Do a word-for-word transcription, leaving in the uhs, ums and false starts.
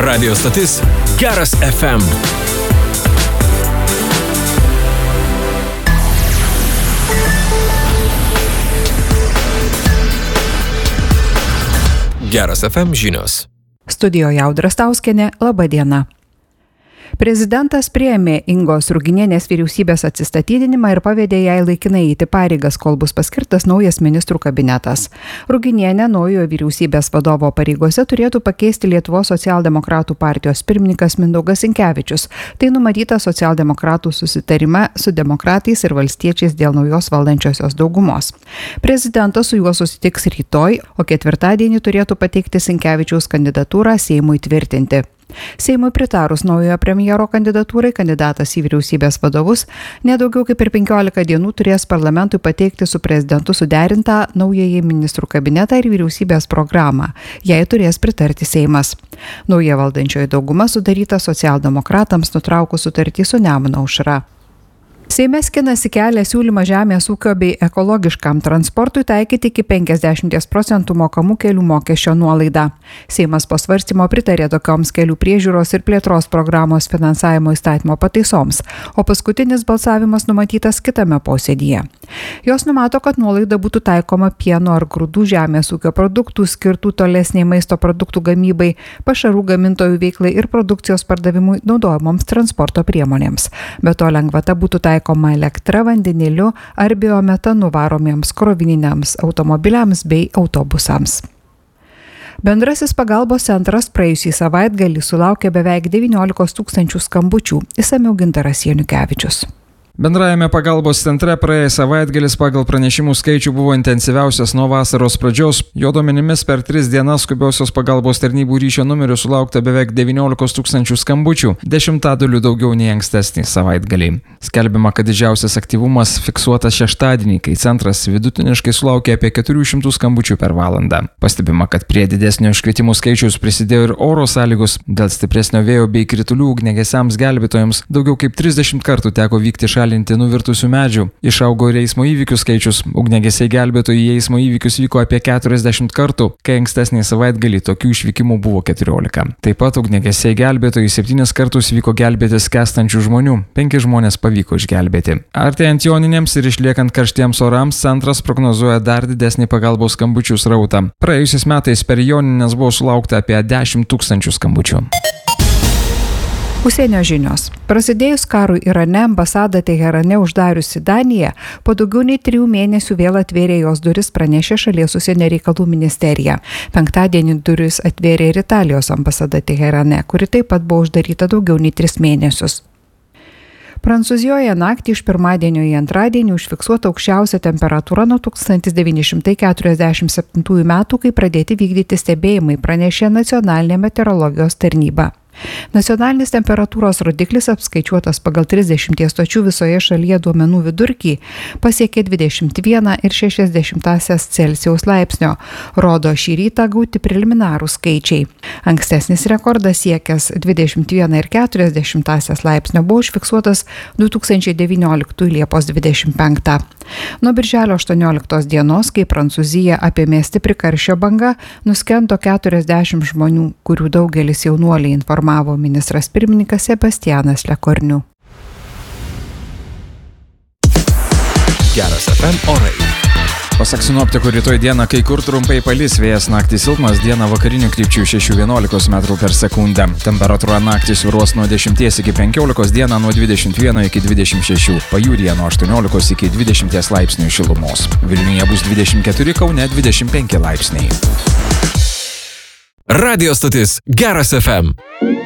Radio stotis Geras F M. Geras F M žinios. Studijoje Audra Stauskienė, laba diena. Prezidentas priėmė Ingos Ruginienės vyriausybės atsistatydinimą ir pavedė jai laikinai eiti pareigas, kol bus paskirtas naujas ministrų kabinetas. Ruginienė naujojo vyriausybės vadovo pareigose turėtų pakeisti Lietuvos socialdemokratų partijos pirmininkas Mindaugas Sinkevičius. Tai numatyta socialdemokratų susitarime su demokratais ir valstiečiais dėl naujos valdančiosios daugumos. Prezidentas su juo susitiks rytoj, o ketvirtadienį turėtų pateikti Sinkevičiaus kandidatūrą Seimui tvirtinti. Seimui pritarus naujojo premjero kandidatūrai, kandidatas į vyriausybės vadovus nedaugiau kaip per penkiolika dienų turės parlamentui pateikti su prezidentu suderintą naująjį ministrų kabinetą ir vyriausybės programą. Jai turės pritarti Seimas. Nauja valdančioji dauguma sudaryta socialdemokratams nutraukus sutartį su Nemuno aušra. Seime skinasi kelią siūlymą žemės ūkio bei ekologiškam transportui taikyti iki penkiasdešimt procentų mokamų kelių mokesčio nuolaidą. Seimas po svarstymo pritarė tokioms kelių priežiūros ir plėtros programos finansavimo įstatymo pataisoms, o paskutinis balsavimas numatytas kitame posėdyje. Jos numato, kad nuolaida būtų taikoma pieno ar grūdų žemės ūkio produktų skirtų tolesniai maisto produktų gamybai, pašarų gamintojų veiklai ir produkcijos pardavimui naudojamoms transporto priemonėms. Be to lengvata būtų taikoma taikoma elektra, vandeniliu ar biometanu varomiems krovininiams automobiliams bei autobusams. Bendrasis pagalbos centras praėjusį savaitgalį sulaukė beveik devyniolikos tūkstančių skambučių, išsamiau Gintaras Janukevičius. Bendrajame pagalbos centre praėjęs savaitgalis pagal pranešimų skaičių buvo intensyviausias nuo vasaros pradžios. Jo duomenimis per tris dienas skubiosios pagalbos tarnybų ryšio numerių sulaukta beveik devyniolikos tūkstančių skambučių, dešimtadaliu daugiau nei ankstesnį savaitgalį. Skelbiama, kad didžiausias aktyvumas fiksuotas šeštadienį, kai centras vidutiniškai sulaukė apie keturių šimtų skambučių per valandą. Pastebima, kad prie didesnio iškvietimų skaičiaus prisidėjo ir oro sąlygos. Dėl stipresnio vėjo bei kritulių ugniagesiams gelbėtojams daugiau kaip trisdešimt kartų teko vykti šalinti nuvirtusių medžių. Išaugo ir eismo įvykių skaičius. Ugniagesiai gelbėtojai į eismo įvykius vyko apie keturiasdešimt kartų, kai ankstesnį savaitgalį tokių išvykimų buvo keturiolika. Taip pat ugniagesiai gelbėtojai septynis kartus vyko gelbėti skęstančių žmonių. Penki žmonės pavyko išgelbėti. Artėjant joninėms ir išliekant karštiems orams, centras prognozuoja dar didesnį pagalbos skambučių srautą. Praėjusiais metais per jonines buvo sulaukta apie dešimt tūkstančių skambučių. Užsienio žinios. Prasidėjus karui Irane, ambasadą Teherane uždariusi Danija po daugiau nei trijų mėnesių vėl atvėrė jos duris, pranešė šalies užsienio reikalų ministerija. Penktadienį duris atvėrė ir Italijos ambasada Teherane, kuri taip pat buvo uždaryta daugiau nei tris mėnesius. Prancūzijoje naktį iš pirmadienio į antradienį užfiksuota aukščiausia temperatūra nuo tūkstantis devyni šimtai keturiasdešimt septintųjų metų, kai pradėti vykdyti stebėjimai, pranešė Nacionalinė meteorologijos tarnyba. Nacionalinis temperatūros rodiklis apskaičiuotas pagal trisdešimt stočių visoje šalyje duomenų vidurkį pasiekė dvidešimt vieną ir šešias dešimtąsias Celsijaus laipsnio, rodo šį rytą gauti preliminarų skaičiai. Ankstesnis rekordas siekęs dvidešimt vieną ir keturias dešimtąsias laipsnio buvo užfiksuotas du tūkstančiai devynioliktųjų Liepos dvidešimt penktą. Nuo birželio aštuonioliktos dienos, kai Prancūzija apėmė stipri karščio banga, nuskendo keturiasdešimt žmonių, kurių daugelis jaunuoliai informavo ministras pirmininkas Sebastianas Lekorniu. Geras F M orai. Pasak sinoptikų, rytoj dieną kai kur trumpai palis, vėjas naktį silpnas, dieną vakarinių krypčių šeši vienuolika metrų per sekundę. Temperatūra naktį svyruos nuo dešimties iki penkiolikos, dieną nuo dvidešimt vieno iki dvidešimt šešių, pajūryje nuo aštuoniolikos iki dvidešimt laipsnių šilumos. Vilniuje bus dvidešimt keturi, Kaune dvidešimt penki laipsniai. Radio stotis Geras F M.